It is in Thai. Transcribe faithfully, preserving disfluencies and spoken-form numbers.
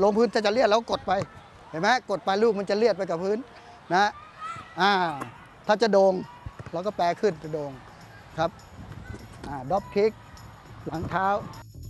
ลงพื้นจะจะเลียดแล้วกดไปเห็นไหมกดไปลูกมันจะเลียดไปกับพื้นนะอ่าถ้าจะโด่งเราก็แปรขึ้นจะโด่งครับอ่าดรอปคิกหลังเท้า